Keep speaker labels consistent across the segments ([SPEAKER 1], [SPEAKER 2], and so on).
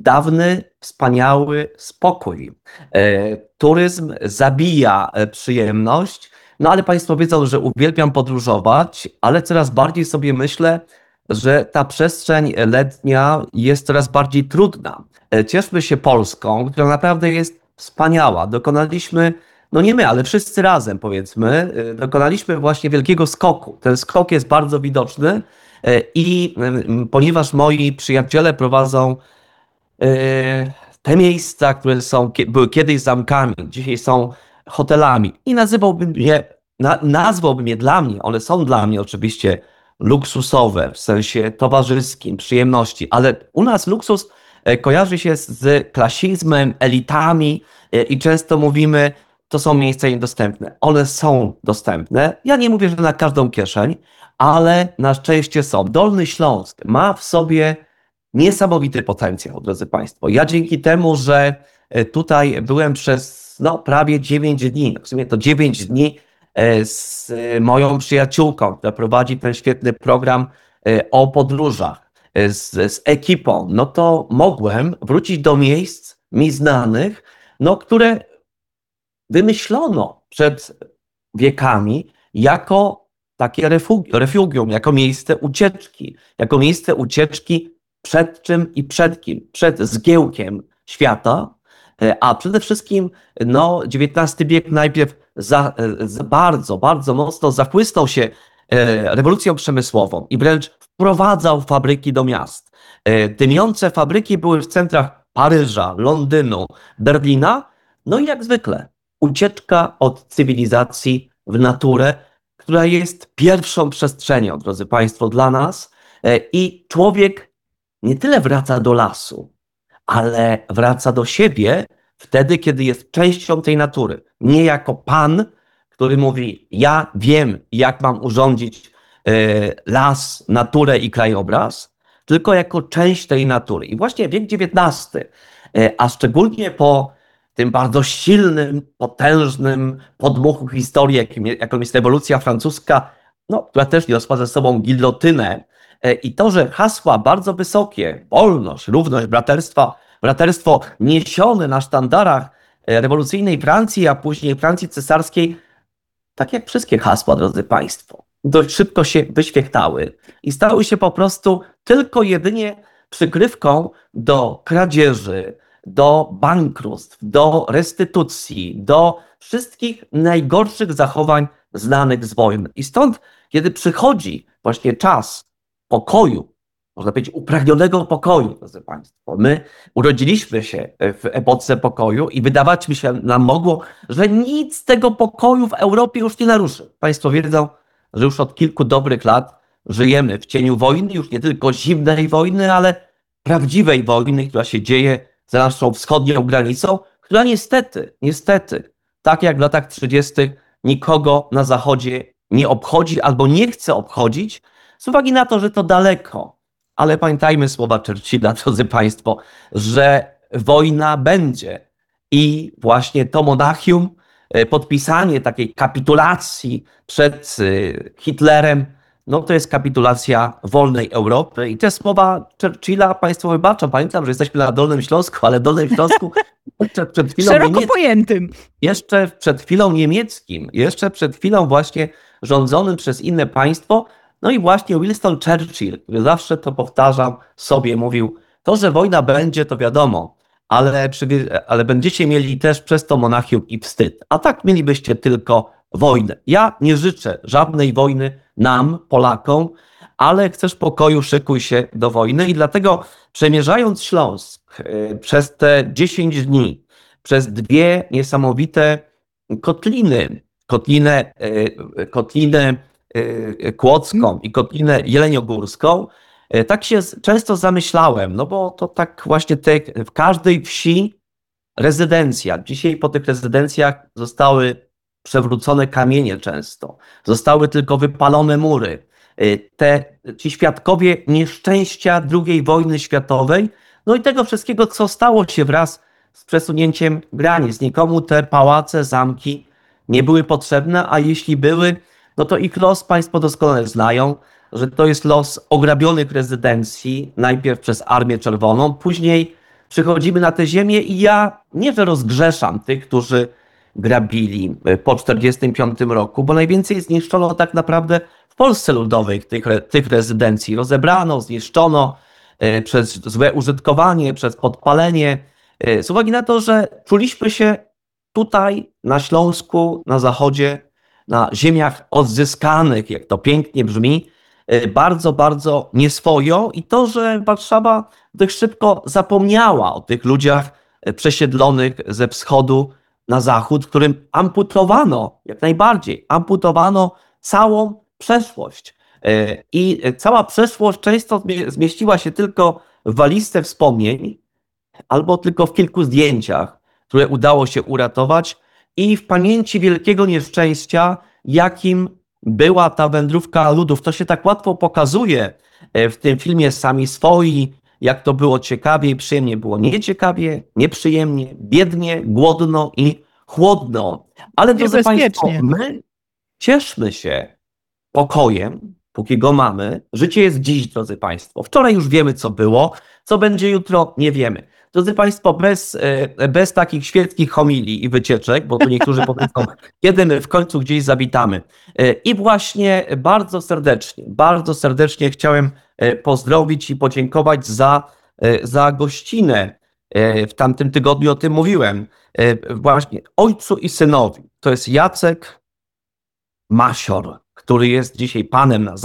[SPEAKER 1] dawny, wspaniały spokój. Turyzm zabija przyjemność, no ale Państwo wiedzą, że uwielbiam podróżować, ale coraz bardziej sobie myślę, że ta przestrzeń letnia jest coraz bardziej trudna. Cieszmy się Polską, która naprawdę jest wspaniała. Dokonaliśmy, no nie my, ale wszyscy razem powiedzmy, dokonaliśmy właśnie wielkiego skoku. Ten skok jest bardzo widoczny i ponieważ moi przyjaciele prowadzą te miejsca, które były kiedyś zamkami, dzisiaj są hotelami i nazwałbym je dla mnie, one są dla mnie oczywiście luksusowe w sensie towarzyskim, przyjemności, ale u nas luksus kojarzy się z klasizmem, elitami i często mówimy, to są miejsca niedostępne. One są dostępne. Ja nie mówię, że na każdą kieszeń, ale na szczęście są. Dolny Śląsk ma w sobie niesamowity potencjał, drodzy Państwo. Ja dzięki temu, że tutaj byłem przez prawie 9 dni, w sumie to 9 dni z moją przyjaciółką, która prowadzi ten świetny program o podróżach, z ekipą, no to mogłem wrócić do miejsc mi znanych, które wymyślono przed wiekami jako takie refugium, jako miejsce ucieczki przed czym i przed kim? Przed zgiełkiem świata, a przede wszystkim XIX wiek najpierw bardzo, bardzo mocno zachłysnął się rewolucją przemysłową i wręcz wprowadzał fabryki do miast. Dymiące fabryki były w centrach Paryża, Londynu, Berlina, no i jak zwykle ucieczka od cywilizacji w naturę, która jest pierwszą przestrzenią, drodzy Państwo, dla nas i człowiek nie tyle wraca do lasu, ale wraca do siebie wtedy, kiedy jest częścią tej natury. Nie jako pan, który mówi, ja wiem, jak mam urządzić las, naturę i krajobraz, tylko jako część tej natury. I właśnie wiek XIX, a szczególnie po tym bardzo silnym, potężnym podmuchu historii, jaką jest rewolucja francuska, która też niosła ze sobą gilotynę, i to, że hasła bardzo wysokie, wolność, równość, braterstwo niesione na sztandarach rewolucyjnej Francji, a później Francji cesarskiej, tak jak wszystkie hasła, drodzy Państwo, dość szybko się wyświechtały i stały się po prostu tylko jedynie przykrywką do kradzieży, do bankructw, do restytucji, do wszystkich najgorszych zachowań znanych z wojny. I stąd, kiedy przychodzi właśnie czas pokoju, można powiedzieć upragnionego pokoju, drodzy Państwo. My urodziliśmy się w epoce pokoju i wydawać mi się nam mogło, że nic z tego pokoju w Europie już nie naruszy. Państwo wiedzą, że już od kilku dobrych lat żyjemy w cieniu wojny, już nie tylko zimnej wojny, ale prawdziwej wojny, która się dzieje za naszą wschodnią granicą, która niestety, tak jak w latach 30. nikogo na Zachodzie nie obchodzi albo nie chce obchodzić, z uwagi na to, że to daleko. Ale pamiętajmy słowa Churchilla, drodzy Państwo, że wojna będzie. I właśnie to Monachium, podpisanie takiej kapitulacji przed Hitlerem, to jest kapitulacja wolnej Europy. I te słowa Churchilla, Państwo wybaczą, pamiętam, że jesteśmy na Dolnym Śląsku, ale w Dolnym Śląsku przed chwilą
[SPEAKER 2] szeroko pojętym.
[SPEAKER 1] Jeszcze przed chwilą niemieckim, jeszcze przed chwilą właśnie rządzonym przez inne państwo. No i właśnie Winston Churchill, który zawsze to powtarzam sobie, mówił, to, że wojna będzie, to wiadomo, ale będziecie mieli też przez to Monachium i wstyd. A tak mielibyście tylko wojnę. Ja nie życzę żadnej wojny nam, Polakom, ale chcesz pokoju, szykuj się do wojny. I dlatego przemierzając Śląsk przez te 10 dni, przez dwie niesamowite kotlinę Kłodzką i Kotlinę Jeleniogórską, tak się często zamyślałem, bo to tak właśnie w każdej wsi rezydencja. Dzisiaj po tych rezydencjach zostały przewrócone kamienie często, zostały tylko wypalone mury. Ci świadkowie nieszczęścia II wojny światowej, i tego wszystkiego, co stało się wraz z przesunięciem granic. Nikomu te pałace, zamki nie były potrzebne, a jeśli były, to ich los Państwo doskonale znają, że to jest los ograbionych rezydencji, najpierw przez Armię Czerwoną, później przychodzimy na tę ziemię i ja nie, że rozgrzeszam tych, którzy grabili po 1945 roku, bo najwięcej zniszczono tak naprawdę w Polsce Ludowej tych rezydencji. Rozebrano, zniszczono przez złe użytkowanie, przez podpalenie, z uwagi na to, że czuliśmy się tutaj na Śląsku, na Zachodzie, na ziemiach odzyskanych, jak to pięknie brzmi, bardzo, bardzo nieswojo i to, że Warszawa dość szybko zapomniała o tych ludziach przesiedlonych ze wschodu na zachód, którym amputowano, jak najbardziej, amputowano całą przeszłość. I cała przeszłość często zmieściła się tylko w walizce wspomnień albo tylko w kilku zdjęciach, które udało się uratować i w pamięci wielkiego nieszczęścia, jakim była ta wędrówka ludów. To się tak łatwo pokazuje w tym filmie Sami swoi, jak to było ciekawie i przyjemnie. Było nieciekawie, nieprzyjemnie, biednie, głodno i chłodno. Ale drodzy Państwo, my cieszmy się pokojem, póki go mamy. Życie jest dziś, drodzy Państwo. Wczoraj już wiemy, co było. Co będzie jutro, nie wiemy. Drodzy Państwo, bez takich świeckich homilii i wycieczek, bo tu niektórzy powiedzą, kiedy my w końcu gdzieś zawitamy. I właśnie bardzo serdecznie chciałem pozdrowić i podziękować za gościnę. W tamtym tygodniu o tym mówiłem. Właśnie ojcu i synowi. To jest Jacek Masior, który jest dzisiaj panem na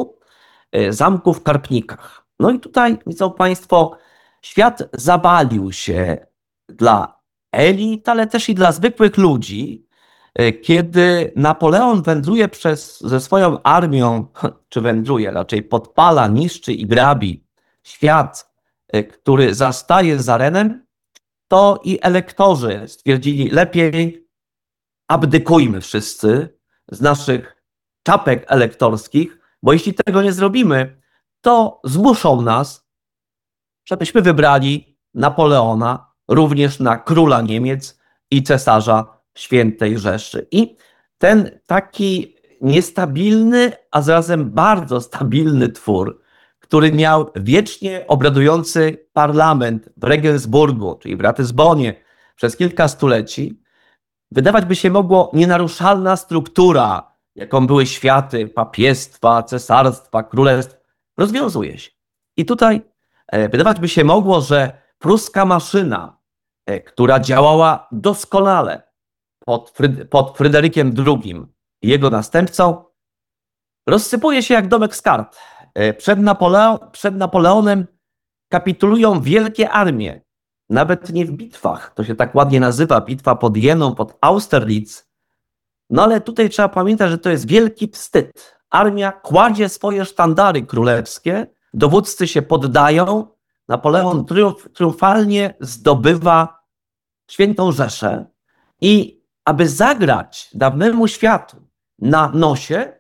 [SPEAKER 1] zamku w Karpnikach. No i tutaj, widzą Państwo, świat zabalił się dla elit, ale też i dla zwykłych ludzi, kiedy Napoleon wędruje ze swoją armią, czy wędruje, raczej podpala, niszczy i grabi świat, który zastaje za Renem, to i elektorzy stwierdzili, lepiej abdykujmy wszyscy z naszych czapek elektorskich, bo jeśli tego nie zrobimy, to zmuszą nas, żebyśmy wybrali Napoleona również na króla Niemiec i cesarza Świętej Rzeszy. I ten taki niestabilny, a zarazem bardzo stabilny twór, który miał wiecznie obradujący parlament w Regensburgu, czyli w Ratyzbonie przez kilka stuleci, wydawać by się mogło nienaruszalna struktura, jaką były światy, papiestwa, cesarstwa, królestw, rozwiązuje się. I tutaj wydawać by się mogło, że pruska maszyna, która działała doskonale pod Fryderykiem II i jego następcą, rozsypuje się jak domek z kart. Przed Napoleonem kapitulują wielkie armie, nawet nie w bitwach, to się tak ładnie nazywa, bitwa pod Jeną, pod Austerlitz. No ale tutaj trzeba pamiętać, że to jest wielki wstyd. Armia kładzie swoje sztandary królewskie, dowódcy się poddają, Napoleon triumfalnie zdobywa Świętą Rzeszę i aby zagrać dawnemu światu na nosie,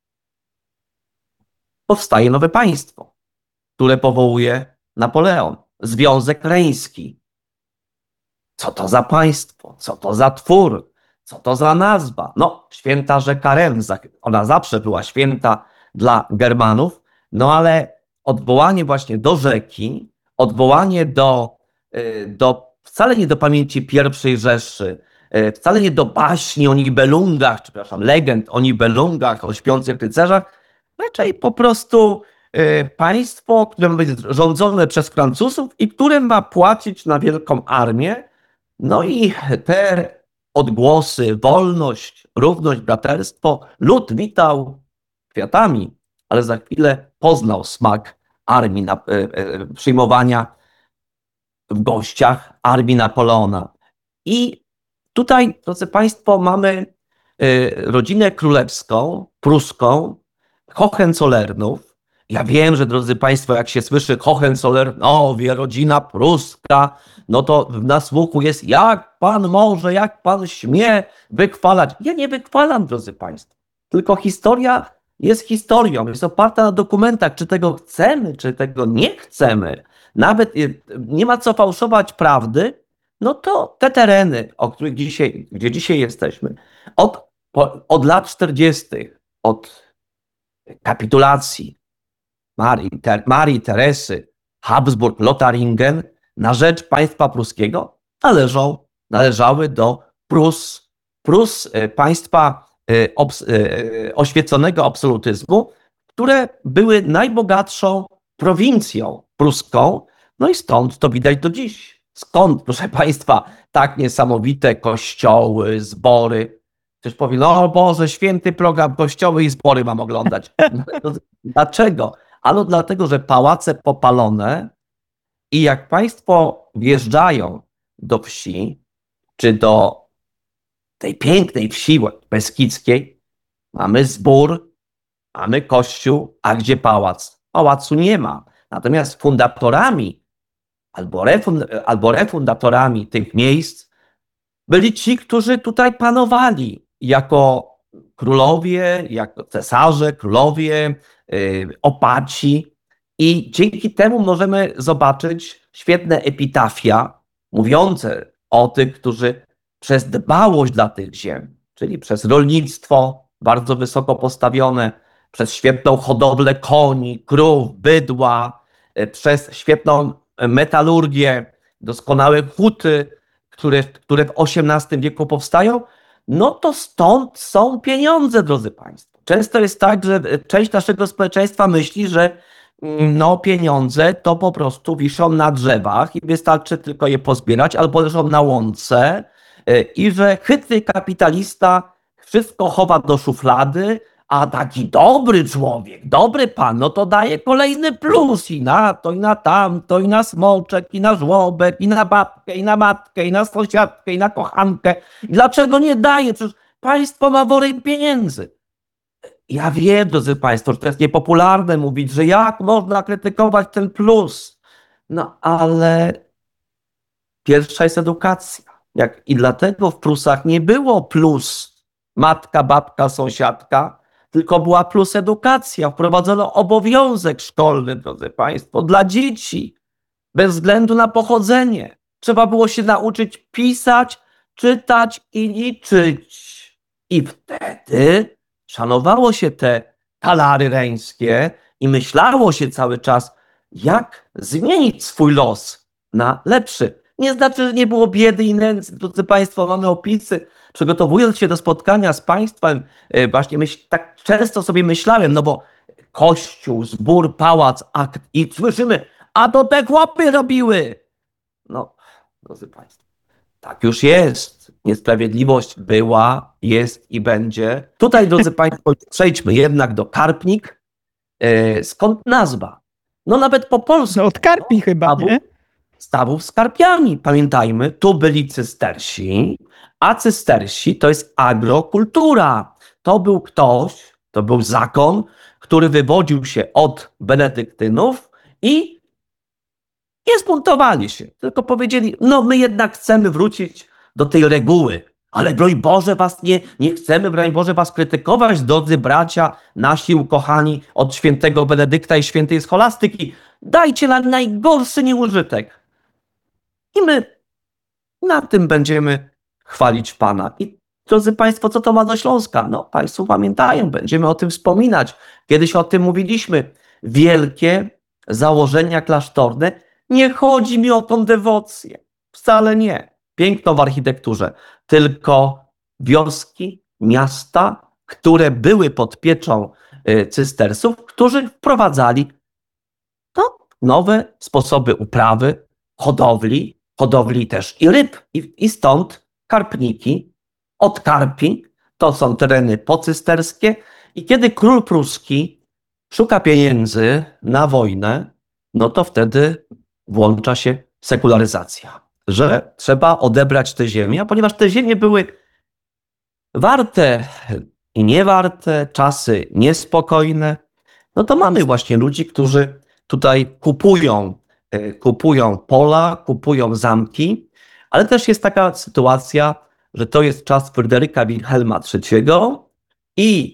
[SPEAKER 1] powstaje nowe państwo, które powołuje Napoleon. Związek Reński. Co to za państwo? Co to za twór? Co to za nazwa? No, święta rzeka Ren, ona zawsze była święta dla Germanów, no ale odwołanie właśnie do rzeki, odwołanie wcale nie do pamięci pierwszej Rzeszy, wcale nie do baśni o Nibelungach, czy przepraszam, legend o Nibelungach, o śpiących rycerzach, raczej po prostu państwo, które ma być rządzone przez Francuzów i które ma płacić na wielką armię. No i te odgłosy, wolność, równość, braterstwo, lud witał kwiatami, ale za chwilę poznał smak armii, przyjmowania w gościach armii Napoleona. I tutaj, drodzy Państwo, mamy rodzinę królewską, pruską, Hohenzollernów. Ja wiem, że drodzy Państwo, jak się słyszy Hohenzollernowie, rodzina pruska, no to na słuchu jest, jak pan może, jak pan śmie wychwalać. Ja nie wychwalam, drodzy Państwo, tylko historia jest historią, jest oparta na dokumentach, czy tego chcemy, czy tego nie chcemy. Nawet nie ma co fałszować prawdy, no to te tereny, gdzie dzisiaj jesteśmy, od lat 40., od kapitulacji Marii Teresy, Habsburg, Lotaringen, na rzecz państwa pruskiego należały do Prus, państwa oświeconego absolutyzmu, które były najbogatszą prowincją pruską, no i stąd to widać do dziś. Skąd, proszę państwa, tak niesamowite kościoły, zbory? Ktoś powie, no Boże, święty program, kościoły i zbory mam oglądać. Dlaczego? Ano dlatego, że pałace popalone i jak państwo wjeżdżają do wsi, czy do tej pięknej wsi beskidzkiej, mamy zbór, mamy kościół, a gdzie pałac? Pałacu nie ma. Natomiast fundatorami albo refundatorami tych miejsc byli ci, którzy tutaj panowali jako królowie, jako cesarze, królowie, opaci. I dzięki temu możemy zobaczyć świetne epitafia mówiące o tych, którzy przez dbałość dla tych ziem, czyli przez rolnictwo bardzo wysoko postawione, przez świetną hodowlę koni, krów, bydła, przez świetną metalurgię, doskonałe huty, które w XVIII wieku powstają, no to stąd są pieniądze, drodzy państwo. Często jest tak, że część naszego społeczeństwa myśli, że no pieniądze to po prostu wiszą na drzewach i wystarczy tylko je pozbierać albo leżą na łące i że chytry kapitalista wszystko chowa do szuflady, a taki dobry człowiek, dobry pan, no to daje kolejny plus i na to, i na tamto, i na smoczek, i na żłobek, i na babkę, i na matkę, i na sąsiadkę, i na kochankę. Dlaczego nie daje? Przecież państwo ma worek pieniędzy. Ja wiem, drodzy państwo, że to jest niepopularne mówić, że jak można krytykować ten plus. No ale pierwsza jest edukacja. I dlatego w Prusach nie było plus matka, babka, sąsiadka, tylko była plus edukacja. Wprowadzono obowiązek szkolny, drodzy państwo, dla dzieci, bez względu na pochodzenie. Trzeba było się nauczyć pisać, czytać i liczyć. I wtedy szanowało się te talary reńskie i myślało się cały czas, jak zmienić swój los na lepszy. Nie znaczy, że nie było biedy i nędzy. Drodzy państwo, mamy opisy. Przygotowując się do spotkania z państwem, właśnie tak często sobie myślałem, no bo kościół, zbór, pałac, akt i słyszymy, a to te chłopy robiły. No, drodzy państwo, tak już jest. Niesprawiedliwość była, jest i będzie. Tutaj, drodzy państwo, przejdźmy jednak do Karpnik. Skąd nazwa? No nawet po polsku.
[SPEAKER 2] No od Karpi chyba, nie?
[SPEAKER 1] Stawów z karpiami. Pamiętajmy, tu byli cystersi, a cystersi to jest agrokultura. To był ktoś, to był zakon, który wywodził się od benedyktynów i nie zbuntowali się, tylko powiedzieli, no my jednak chcemy wrócić do tej reguły, ale broń Boże was nie chcemy, broń Boże was krytykować, drodzy bracia, nasi ukochani od świętego Benedykta i świętej scholastyki. Dajcie nam najgorszy nieużytek. I my na tym będziemy chwalić Pana. I drodzy państwo, co to ma do Śląska? No państwo pamiętają, będziemy o tym wspominać. Kiedyś o tym mówiliśmy. Wielkie założenia klasztorne. Nie chodzi mi o tą dewocję. Wcale nie. Piękno w architekturze. Tylko wioski, miasta, które były pod pieczą cystersów, którzy wprowadzali nowe sposoby uprawy, hodowli też i ryb. I stąd Karpniki, od Karpi, to są tereny pocysterskie. I kiedy król pruski szuka pieniędzy na wojnę, no to wtedy włącza się sekularyzacja, że trzeba odebrać te ziemię, a ponieważ te ziemie były warte i niewarte, czasy niespokojne, no to mamy właśnie ludzi, którzy tutaj kupują pola, kupują zamki, ale też jest taka sytuacja, że to jest czas Fryderyka Wilhelma III i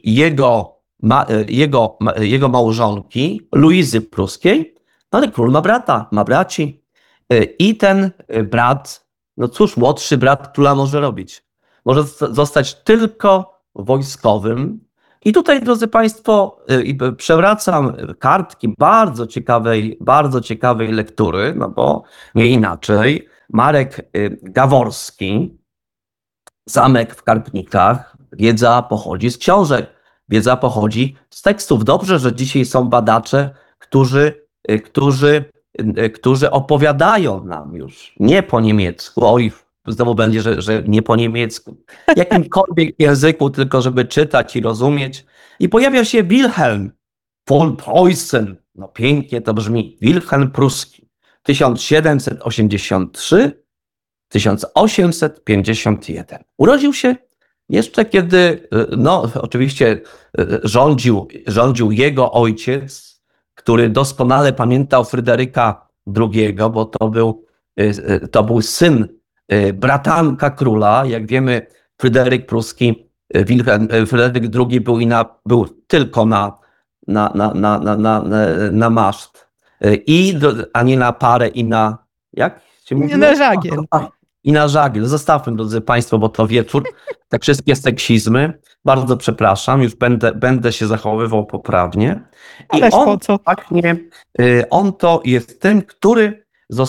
[SPEAKER 1] jego małżonki, Luizy Pruskiej, no ale król ma brata, ma braci i ten brat, no cóż młodszy brat króla może robić? Może zostać tylko wojskowym I tutaj, drodzy Państwo, przewracam kartki bardzo ciekawej lektury, no bo nie inaczej. Marek Gaworski, Zamek w Karpnikach. Wiedza pochodzi z książek, wiedza pochodzi z tekstów. Dobrze, że dzisiaj są badacze, którzy opowiadają nam już nie po niemiecku, oj, znowu będzie, że nie po niemiecku, jakimkolwiek języku, tylko żeby czytać i rozumieć. I pojawia się Wilhelm von Preußen, no pięknie to brzmi, Wilhelm Pruski, 1783-1851. Urodził się jeszcze kiedy, no oczywiście rządził jego ojciec, który doskonale pamiętał Fryderyka II, bo to był syn bratanka króla. Jak wiemy, Fryderyk Pruski, Fryderyk II był tylko na maszt, a nie na parę i na, jak się mówi?
[SPEAKER 2] Na żagiel.
[SPEAKER 1] I na żagiel. Zostawmy, drodzy Państwo, bo to wieczór. Te wszystkie seksizmy. Bardzo przepraszam, już będę się zachowywał poprawnie.
[SPEAKER 2] Ależ po co?
[SPEAKER 1] On to jest tym, który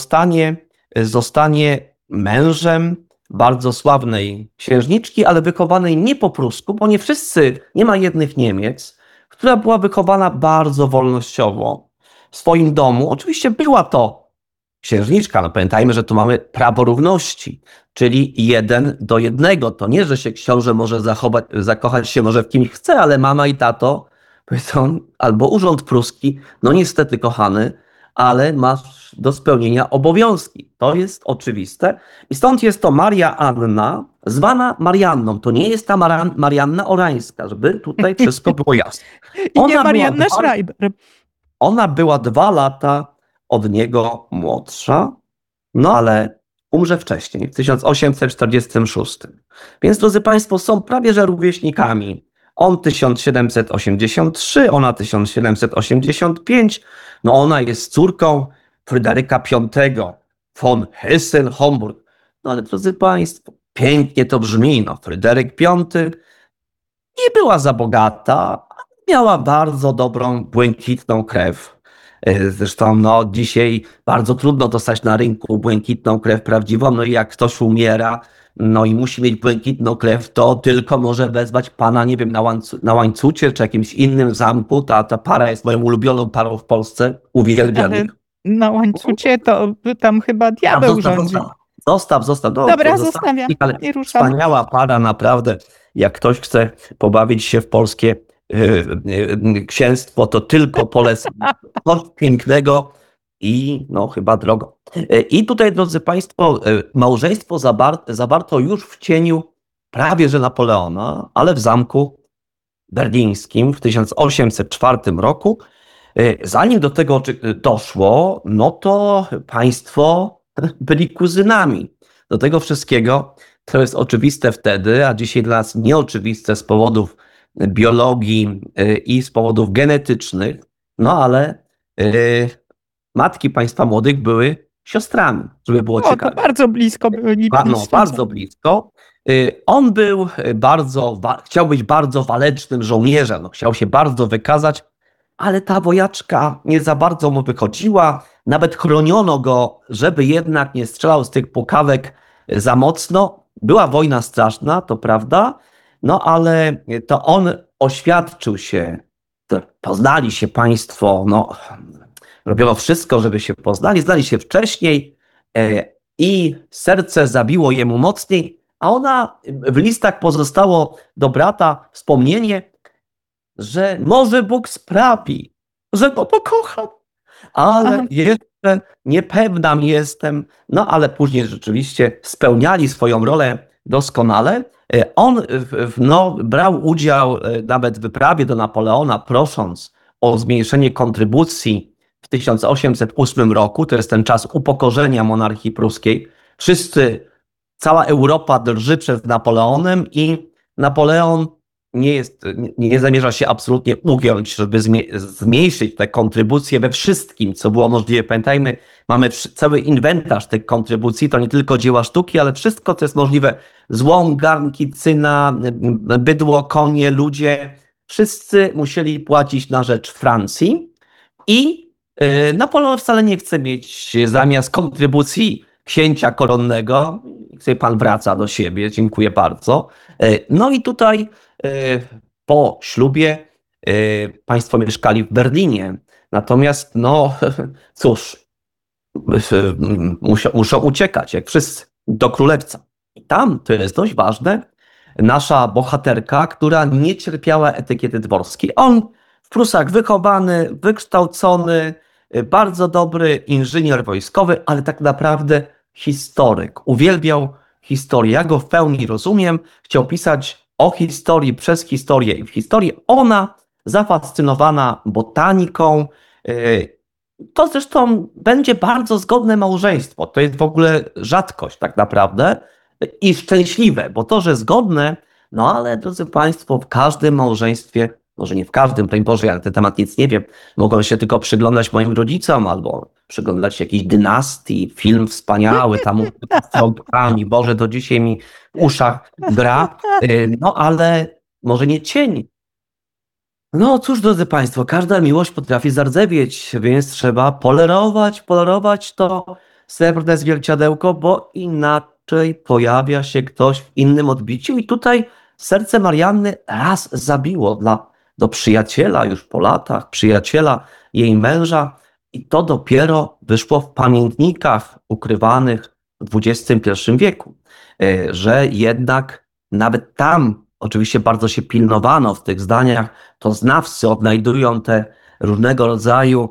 [SPEAKER 1] zostanie mężem bardzo sławnej księżniczki, ale wychowanej nie po prusku, bo nie ma jednych Niemiec, która była wychowana bardzo wolnościowo w swoim domu. Oczywiście była to księżniczka, no pamiętajmy, że tu mamy prawo równości, czyli 1:1. To nie, że się książę może zakochać się może w kimś chce, ale mama i tato powiedzą, albo urząd pruski, no niestety kochany, ale masz do spełnienia obowiązki. To jest oczywiste. I stąd jest to Maria Anna, zwana Marianną. To nie jest ta Marianna Orańska, żeby tutaj wszystko było jasne.
[SPEAKER 2] I nie Marianna Schreiber.
[SPEAKER 1] Ona była 2 lata od niego młodsza, no ale umrze wcześniej, w 1846. Więc, drodzy Państwo, są prawie że rówieśnikami. On 1783, ona 1785. No ona jest córką Fryderyka V von Hessen-Homburg. No ale, drodzy Państwo, pięknie to brzmi. No, Fryderyk V nie była za bogata, miała bardzo dobrą, błękitną krew. Zresztą no, dzisiaj bardzo trudno dostać na rynku błękitną krew prawdziwą. No i jak ktoś umiera, no i musi mieć błękitną krew, to tylko może wezwać pana, nie wiem, na łańcucie czy jakimś innym zamku. Ta para jest moją ulubioną parą w Polsce, uwielbiam ich.
[SPEAKER 2] Na łańcucie to tam chyba diabeł rządzi.
[SPEAKER 1] Zostaw.
[SPEAKER 2] Dobra, zostawiam.
[SPEAKER 1] Ale wspaniała para, naprawdę. Jak ktoś chce pobawić się w polskie księstwo, to tylko polecam. Coś pięknego i no chyba drogo. I tutaj, drodzy Państwo, małżeństwo zawarto już w cieniu prawie że Napoleona, ale w zamku berlińskim w 1804 roku. Zanim do tego doszło, no to państwo byli kuzynami. Do tego wszystkiego, to jest oczywiste wtedy, a dzisiaj dla nas nieoczywiste z powodów biologii i z powodów genetycznych, no ale matki państwa młodych były siostrami, żeby było ciekawe.
[SPEAKER 2] To bardzo blisko byli.
[SPEAKER 1] No, bardzo blisko. On chciał być bardzo walecznym żołnierzem, no, chciał się bardzo wykazać, ale ta wojaczka nie za bardzo mu wychodziła. Nawet chroniono go, żeby jednak nie strzelał z tych pukawek za mocno. Była wojna straszna, to prawda, no ale to on oświadczył się, poznali się państwo, no robiono wszystko, żeby się poznali, znali się wcześniej i serce zabiło jemu mocniej, a ona w listach pozostało do brata wspomnienie, że może Bóg sprawi, że go pokocham, ale jeszcze niepewna jestem. No ale później rzeczywiście spełniali swoją rolę doskonale. On brał udział nawet w wyprawie do Napoleona, prosząc o zmniejszenie kontrybucji w 1808 roku. To jest ten czas upokorzenia monarchii pruskiej. Cała Europa drży przed Napoleonem i Napoleon nie zamierza się absolutnie ugiąć, żeby zmniejszyć te kontrybucje we wszystkim, co było możliwe. Pamiętajmy, mamy cały inwentarz tych kontrybucji, to nie tylko dzieła sztuki, ale wszystko, co jest możliwe. Złom, garnki, cyna, bydło, konie, ludzie, wszyscy musieli płacić na rzecz Francji i Napoleon wcale nie chce mieć zamiast kontrybucji księcia koronnego, sobie pan wraca do siebie, dziękuję bardzo. No i tutaj po ślubie państwo mieszkali w Berlinie, natomiast no cóż, muszą uciekać, jak wszyscy, do Królewca. I tam, to jest dość ważne, nasza bohaterka, która nie cierpiała etykiety dworskiej. On w Prusach wychowany, wykształcony, bardzo dobry inżynier wojskowy, ale tak naprawdę historyk. Uwielbiał historię. Ja go w pełni rozumiem. Chciał pisać o historii, przez historię i w historii. Ona zafascynowana botaniką. To zresztą będzie bardzo zgodne małżeństwo. To jest w ogóle rzadkość tak naprawdę i szczęśliwe, bo to, że zgodne, no ale drodzy Państwo, w każdym małżeństwie, może nie w każdym, broń Boże, ja na ten temat nic nie wiem, mogą się tylko przyglądać moim rodzicom albo przyglądać jakiejś dynastii, film wspaniały, tam z Boże, do dzisiaj mi w uszach gra, no ale może nie cień. No cóż, drodzy Państwo, każda miłość potrafi zardzewieć, więc trzeba polerować to srebrne zwierciadełko, bo inaczej pojawia się ktoś w innym odbiciu. I tutaj serce Marianny raz zabiło do przyjaciela już po latach, przyjaciela jej męża i to dopiero wyszło w pamiętnikach ukrywanych w XXI wieku, że jednak nawet tam oczywiście bardzo się pilnowano w tych zdaniach, to znawcy odnajdują te różnego rodzaju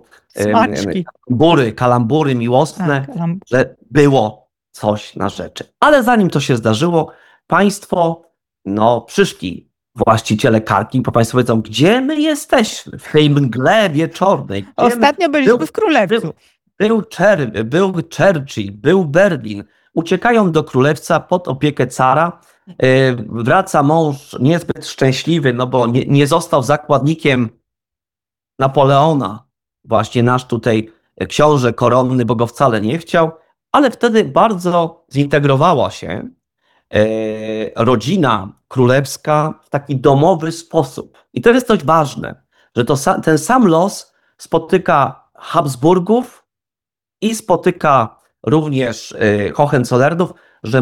[SPEAKER 1] kalambury miłosne, że było coś na rzeczy. Ale zanim to się zdarzyło, państwo przyszli właściciele Karkin, bo państwo powiedzą, gdzie my jesteśmy w tej mgle wieczornej.
[SPEAKER 2] Ostatnio byliśmy w Królewcu.
[SPEAKER 1] Był Churchill, był Berlin. Uciekają do Królewca pod opiekę cara. Wraca mąż niezbyt szczęśliwy, no bo nie został zakładnikiem Napoleona, właśnie nasz tutaj książę koronny, bo go wcale nie chciał, ale wtedy bardzo zintegrowała się rodzina królewska w taki domowy sposób. I to jest dość ważne, że ten sam los spotyka Habsburgów i spotyka również Hohenzollernów, że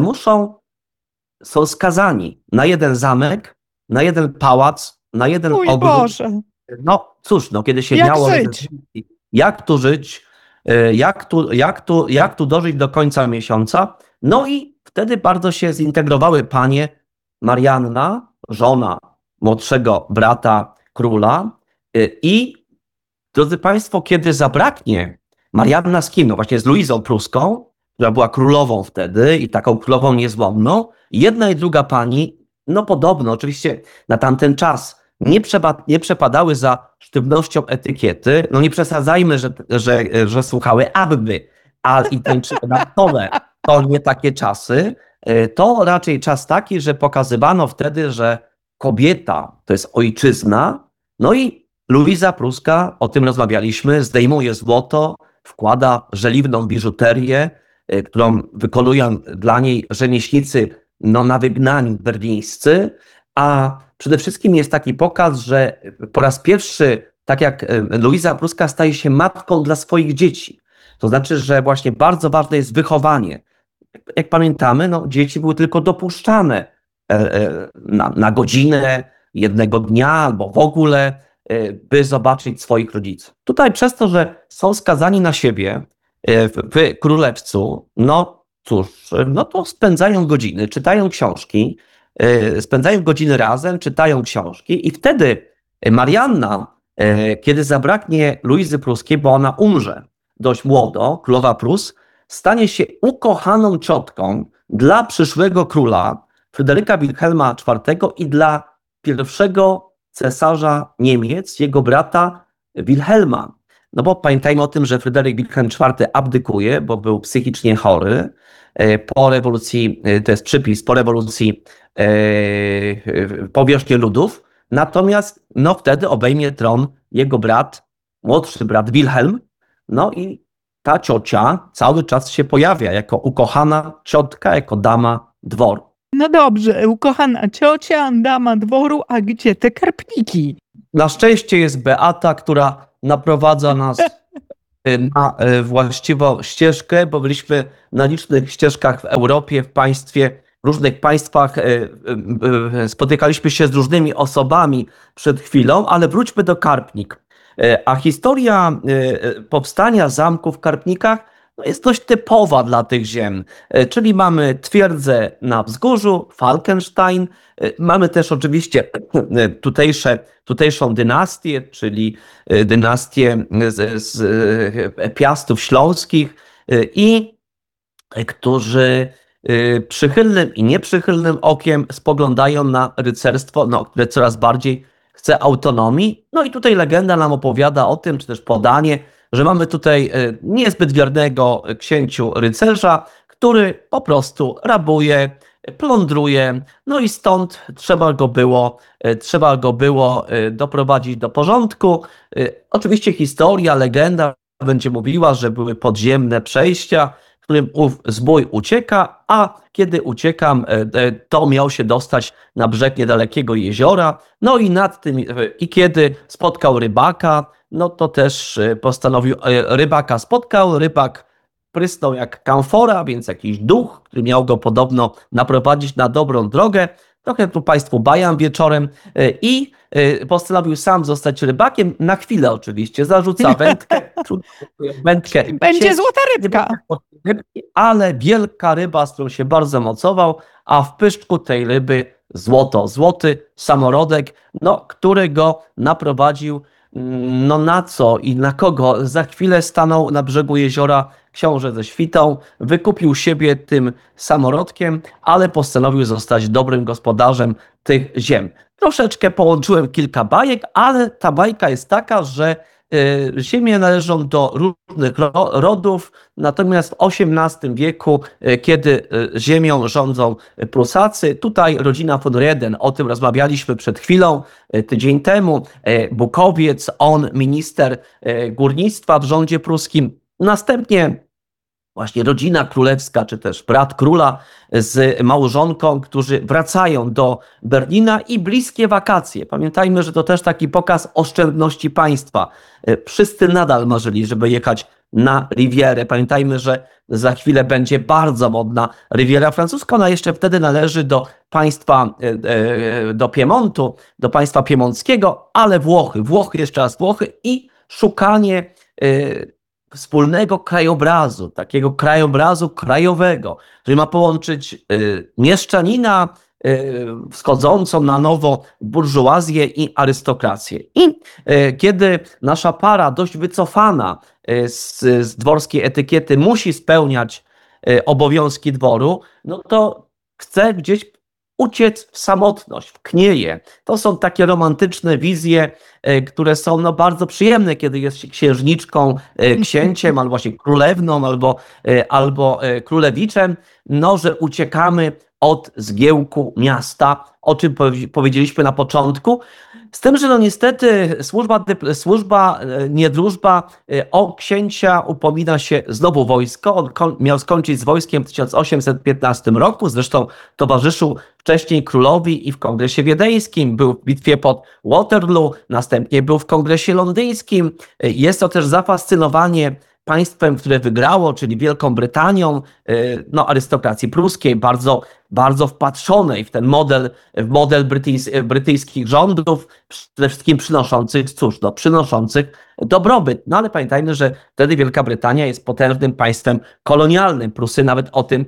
[SPEAKER 1] są skazani na jeden zamek, na jeden pałac, na jeden ogród.
[SPEAKER 2] Boże.
[SPEAKER 1] No cóż, kiedy się
[SPEAKER 2] jak
[SPEAKER 1] miało...
[SPEAKER 2] Żyć?
[SPEAKER 1] Jak tu żyć? Jak tu dożyć do końca miesiąca? No i wtedy bardzo się zintegrowały panie Marianna, żona młodszego brata króla i drodzy Państwo, kiedy zabraknie Marianna z kim? No właśnie z Luizą Pruską, która była królową wtedy i taką królową niezłomną. Jedna i druga pani, no podobno, oczywiście na tamten czas nie przepadały za sztywnością etykiety. No nie przesadzajmy, że słuchały Abby i tańczyły na stole. To nie takie czasy. To raczej czas taki, że pokazywano wtedy, że kobieta to jest ojczyzna. No i Luiza Pruska, o tym rozmawialiśmy, zdejmuje złoto, wkłada żeliwną biżuterię, którą wykonują dla niej rzemieślnicy na wygnaniu berlińscy, a przede wszystkim jest taki pokaz, że po raz pierwszy, tak jak Luiza Pruska staje się matką dla swoich dzieci. To znaczy, że właśnie bardzo ważne jest wychowanie. Jak pamiętamy, dzieci były tylko dopuszczane na godzinę, jednego dnia albo w ogóle, by zobaczyć swoich rodziców. Tutaj przez to, że są skazani na siebie w Królewcu, to spędzają godziny, czytają książki, spędzają godziny razem, czytają książki i wtedy Marianna, kiedy zabraknie Luizy Pruskiej, bo ona umrze dość młodo, królowa Prus, stanie się ukochaną ciotką dla przyszłego króla Fryderyka Wilhelma IV i dla pierwszego cesarza Niemiec, jego brata Wilhelma. No bo pamiętajmy o tym, że Fryderyk Wilhelm IV abdykuje, bo był psychicznie chory. Po rewolucji, to jest przypis, po rewolucji powierzchni ludów. Natomiast wtedy obejmie tron jego brat, młodszy brat Wilhelm. No i ta ciocia cały czas się pojawia jako ukochana ciotka, jako dama dworu.
[SPEAKER 2] No dobrze, ukochana ciocia, dama dworu, a gdzie te karpniki?
[SPEAKER 1] Na szczęście jest Beata, która naprowadza nas na właściwą ścieżkę, bo byliśmy na licznych ścieżkach w Europie, w różnych państwach, spotykaliśmy się z różnymi osobami przed chwilą, ale wróćmy do Karpnik. A historia powstania zamku w Karpnikach no, jest dość typowa dla tych ziem. Czyli mamy twierdzę na wzgórzu, Falkenstein, mamy też oczywiście tutejszą dynastię, czyli dynastię z Piastów Śląskich i którzy przychylnym i nieprzychylnym okiem spoglądają na rycerstwo, no, które coraz bardziej chce autonomii. No i tutaj legenda nam opowiada o tym, czy też podanie, że mamy tutaj niezbyt wiernego księciu rycerza, który po prostu rabuje, plądruje, no i stąd trzeba go było doprowadzić do porządku. Oczywiście historia, legenda będzie mówiła, że były podziemne przejścia, w którym ów zbój ucieka, a kiedy uciekam, to miał się dostać na brzeg niedalekiego jeziora. No i nad tym, i kiedy spotkał rybaka, no to też postanowił, rybaka spotkał, rybak prysnął jak kamfora, więc jakiś duch, który miał go podobno naprowadzić na dobrą drogę. Trochę tu Państwu bajam wieczorem i postanowił sam zostać rybakiem. Na chwilę oczywiście, zarzuca wędkę.
[SPEAKER 2] Będzie złota rybka.
[SPEAKER 1] Ale wielka ryba, z którą się bardzo mocował, a w pyszczku tej ryby złoty samorodek, no, który go naprowadził no na co i na kogo. Za chwilę stanął na brzegu jeziora książę ze świtą, wykupił siebie tym samorodkiem, ale postanowił zostać dobrym gospodarzem tych ziem. Troszeczkę połączyłem kilka bajek, ale ta bajka jest taka, że ziemie należą do różnych rodów, natomiast w XVIII wieku, kiedy ziemią rządzą Prusacy, tutaj rodzina von Reden, o tym rozmawialiśmy przed chwilą, tydzień temu, Bukowiec, on minister górnictwa w rządzie pruskim, następnie właśnie rodzina królewska, czy też brat króla z małżonką, którzy wracają do Berlina i bliskie wakacje. Pamiętajmy, że to też taki pokaz oszczędności państwa. Wszyscy nadal marzyli, żeby jechać na Rivierę. Pamiętajmy, że za chwilę będzie bardzo modna Riviera francuska. Ona jeszcze wtedy należy do państwa, do Piemontu, do państwa piemonckiego, ale Włochy, jeszcze raz Włochy i szukanie wspólnego krajobrazu, takiego krajobrazu krajowego, który ma połączyć mieszczanina wschodzącą na nowo burżuazję i arystokrację. I kiedy nasza para, dość wycofana z dworskiej etykiety, musi spełniać obowiązki dworu, no to chce gdzieś uciec w samotność, w knieje. To są takie romantyczne wizje, które są bardzo przyjemne, kiedy jest się księżniczką, księciem, albo właśnie królewną, albo królewiczem, no, że uciekamy od zgiełku miasta, o czym powiedzieliśmy na początku. Z tym, że no niestety służba, nie wróżba, o księcia upomina się znowu wojsko. On miał skończyć z wojskiem w 1815 roku, zresztą towarzyszył wcześniej królowi i w Kongresie Wiedeńskim, był w bitwie pod Waterloo, następnie był w Kongresie Londyńskim. Jest to też zafascynowanie państwem, które wygrało, czyli Wielką Brytanią, no, arystokracji pruskiej, bardzo wpatrzonej w ten model brytyjskich rządów, przede wszystkim przynoszących dobrobyt. No ale pamiętajmy, że wtedy Wielka Brytania jest potężnym państwem kolonialnym. Prusy nawet o tym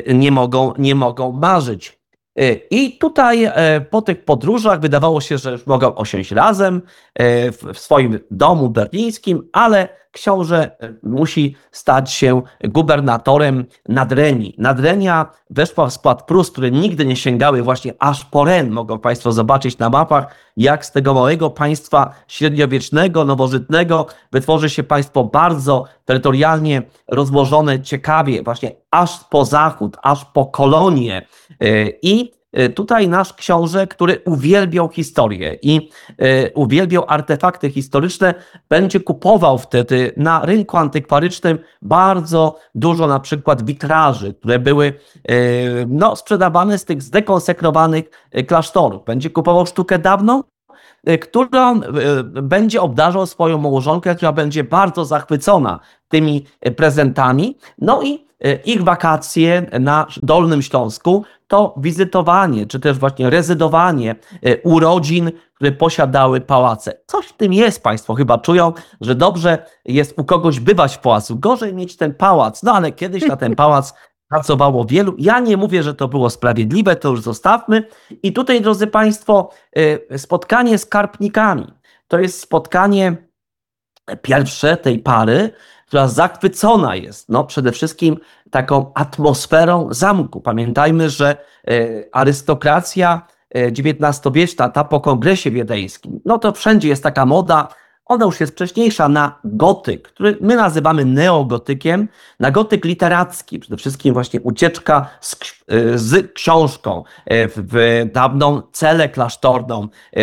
[SPEAKER 1] nie mogą marzyć. I tutaj po tych podróżach wydawało się, że już mogą osiąść razem w swoim domu berlińskim, ale książę musi stać się gubernatorem Nadrenii. Nadrenia weszła w skład Prus, które nigdy nie sięgały właśnie aż po Ren. Mogą Państwo zobaczyć na mapach, jak z tego małego państwa średniowiecznego, nowożytnego wytworzy się państwo bardzo terytorialnie rozłożone, ciekawie, właśnie aż po zachód, aż po kolonie. I tutaj nasz książę, który uwielbiał historię i uwielbiał artefakty historyczne, będzie kupował wtedy na rynku antykwarycznym bardzo dużo na przykład witraży, które były sprzedawane z tych zdekonsekrowanych klasztorów. Będzie kupował sztukę dawną, którą będzie obdarzał swoją małżonkę, która będzie bardzo zachwycona tymi prezentami. No i ich wakacje na Dolnym Śląsku to wizytowanie, czy też właśnie rezydowanie u rodzin, które posiadały pałace. Coś w tym jest, Państwo chyba czują, że dobrze jest u kogoś bywać w pałacu, gorzej mieć ten pałac, no ale kiedyś na ten pałac pracowało wielu. Ja nie mówię, że to było sprawiedliwe, to już zostawmy. I tutaj, drodzy Państwo, spotkanie z Karpnikami. To jest spotkanie pierwsze tej pary, która zachwycona jest przede wszystkim taką atmosferą zamku. Pamiętajmy, że arystokracja XIX-wieczna, ta po kongresie wiedeńskim, to wszędzie jest taka moda, ona już jest wcześniejsza, na gotyk, który my nazywamy neogotykiem, na gotyk literacki, przede wszystkim właśnie ucieczka z książką w dawną celę klasztorną,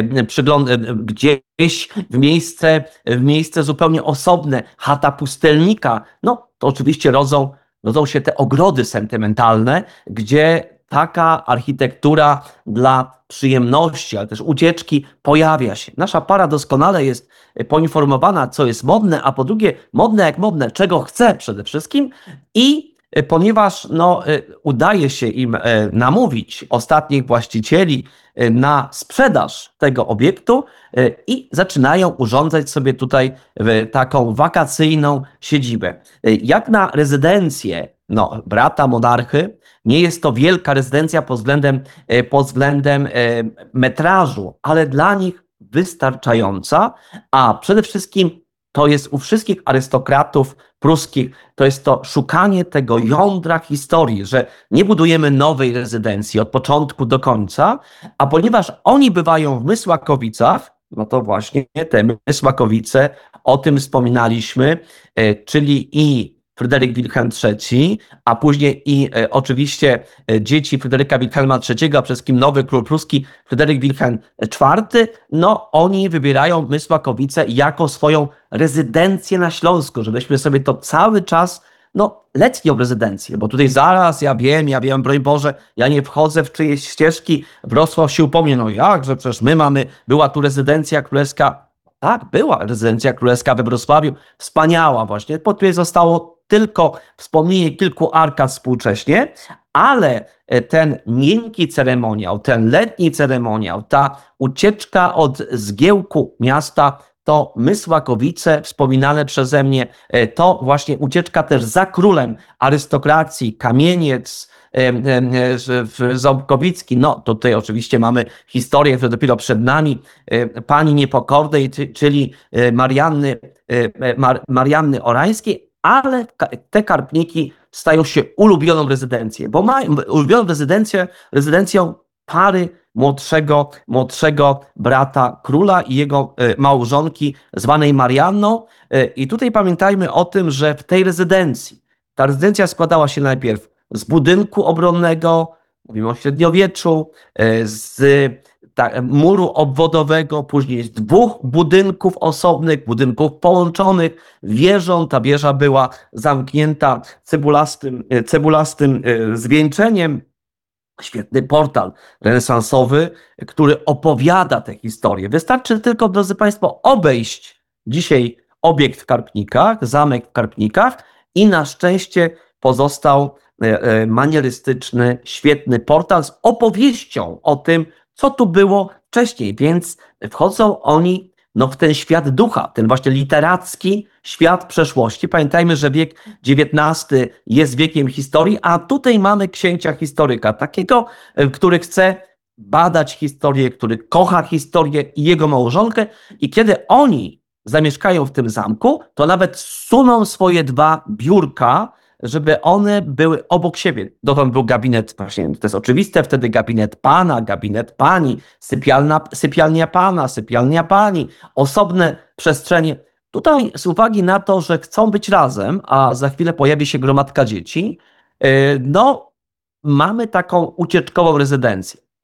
[SPEAKER 1] gdzieś w miejsce zupełnie osobne, chata pustelnika. To oczywiście rodzą się te ogrody sentymentalne, gdzie taka architektura dla przyjemności, ale też ucieczki pojawia się. Nasza para doskonale jest poinformowana, co jest modne, a po drugie modne jak modne, czego chce przede wszystkim i ponieważ udaje się im namówić ostatnich właścicieli na sprzedaż tego obiektu i zaczynają urządzać sobie tutaj taką wakacyjną siedzibę. Jak na rezydencję brata monarchy, nie jest to wielka rezydencja pod względem metrażu, ale dla nich wystarczająca, a przede wszystkim to jest u wszystkich arystokratów pruskich, to jest to szukanie tego jądra historii, że nie budujemy nowej rezydencji od początku do końca, a ponieważ oni bywają w Mysłakowicach, to właśnie te Mysłakowice, o tym wspominaliśmy, czyli i Fryderyk Wilhelm III, a później i oczywiście dzieci Fryderyka Wilhelma III, a przede wszystkim nowy król pruski Fryderyk Wilhelm IV, oni wybierają Mysłakowice jako swoją rezydencję na Śląsku, żebyśmy sobie to cały czas, letnią rezydencję, bo tutaj zaraz ja wiem, broń Boże, ja nie wchodzę w czyjeś ścieżki, Wrocław się upomnie, jakże przecież była tu rezydencja królewska. Tak, była rezydencja królewska we Wrocławiu, wspaniała właśnie, po której zostało tylko wspomnienie kilku arkad współcześnie, ale ten miękki ceremoniał, ten letni ceremoniał, ta ucieczka od zgiełku miasta, to Mysłakowice wspominane przeze mnie, to właśnie ucieczka też za królem arystokracji, Kamieniec, Ząbkowicki. Tutaj oczywiście mamy historię, która dopiero przed nami, pani Niepokornej, czyli Marianny Orańskiej, ale te Karpniki stają się ulubioną rezydencją, bo mają ulubioną rezydencją pary młodszego brata króla i jego małżonki zwanej Marianną. I tutaj pamiętajmy o tym, że w tej rezydencji, ta rezydencja składała się najpierw z budynku obronnego, mówimy o średniowieczu, z muru obwodowego, później z dwóch budynków osobnych, budynków połączonych wieżą. Ta wieża była zamknięta cebulastym zwieńczeniem. Świetny portal renesansowy, który opowiada tę historię. Wystarczy tylko, drodzy Państwo, obejść dzisiaj obiekt w Karpnikach, zamek w Karpnikach i na szczęście pozostał manierystyczny, świetny portal z opowieścią o tym, co tu było wcześniej, więc wchodzą oni w ten świat ducha, ten właśnie literacki świat przeszłości. Pamiętajmy, że wiek XIX jest wiekiem historii, a tutaj mamy księcia historyka, takiego, który chce badać historię, który kocha historię i jego małżonkę, i kiedy oni zamieszkają w tym zamku, to nawet suną swoje dwa biurka, żeby one były obok siebie. Dotąd był gabinet, właśnie to jest oczywiste, wtedy gabinet pana, gabinet pani, sypialnia pana, sypialnia pani, osobne przestrzenie. Tutaj z uwagi na to, że chcą być razem, a za chwilę pojawi się gromadka dzieci, mamy taką ucieczkową rezydencję.